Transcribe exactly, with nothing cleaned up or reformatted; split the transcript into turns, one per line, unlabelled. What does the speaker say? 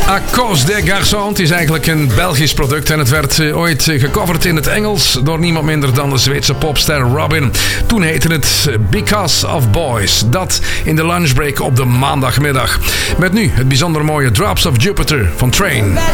À cause des garçons, het is eigenlijk een Belgisch product en het werd ooit gecoverd in het Engels door niemand minder dan de Zweedse popster Robin. Toen heette het Because of Boys. Dat in de lunchbreak op de maandagmiddag. Met nu het bijzonder mooie Drops of Jupiter van Train.